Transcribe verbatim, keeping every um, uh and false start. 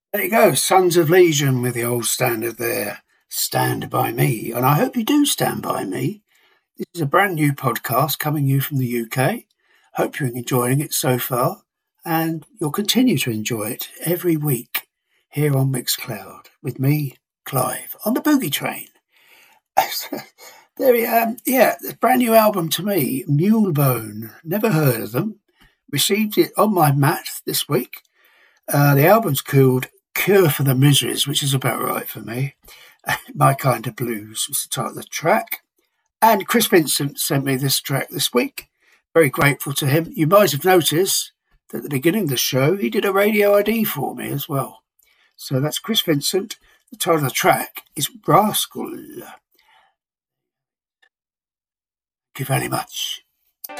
There you go, Sons of Legion with the old standard there. Stand by me. And I hope you do stand by me. This is a brand new podcast coming you from the U K. Hope you're enjoying it so far. And you'll continue to enjoy it every week here on Mixcloud with me, Clive, on the Boogie Train. There we are. Yeah, a brand new album to me, Mulebone. Never heard of them. Received it on my mat this week. Uh, the album's called Cure for the Miseries, which is about right for me. My Kind of Blues was the title of the track. And Chris Vincent sent me this track this week. Very grateful to him. You might have noticed that at the beginning of the show, he did a radio I D for me as well. So that's Chris Vincent. The title of the track is Rascal. Thank you very much.